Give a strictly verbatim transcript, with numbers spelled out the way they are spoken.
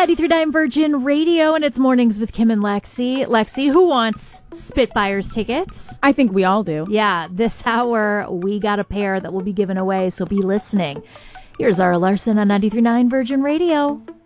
ninety-three point nine Virgin Radio, and it's Mornings with Kim and Lexi. Lexi, who wants Spitfires tickets? I think we all do. Yeah, this hour we got a pair that will be given away, so be listening. Here's Zara Larson on ninety-three point nine Virgin Radio.